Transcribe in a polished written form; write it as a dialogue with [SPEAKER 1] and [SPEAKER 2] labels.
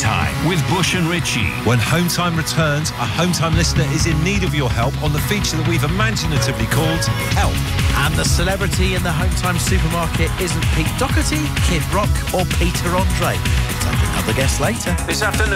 [SPEAKER 1] Time with Bush and Ritchie.
[SPEAKER 2] When Home Time returns, a Home Time listener is in need of your help on the feature that we've imaginatively called Help.
[SPEAKER 3] And the celebrity in the Home Time supermarket isn't Pete Doherty, Kid Rock or Peter Andre. We'll take another guess later.
[SPEAKER 1] This afternoon.